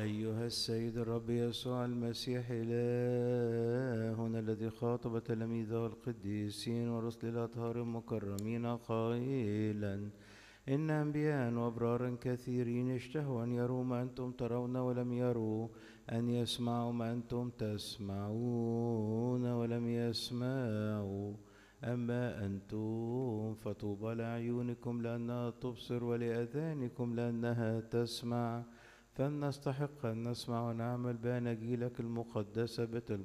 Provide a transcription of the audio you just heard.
أيها السيد الرب يسوع المسيح إلهنا الذي خاطب تلاميذه القديسين ورسل الأطهار المكرمين قائلا: إن أنبياء وأبرارا كثيرين اشتهوا أن يروا ما أنتم ترون ولم يروا، أن يسمعوا ما أنتم تسمعون ولم يسمعوا. أما أنتم فطوبى لأعينكم لأنها تبصر ولآذانكم لأنها تسمع. فلنستحق أن نسمع ونعمل بأناجيلك المقدسة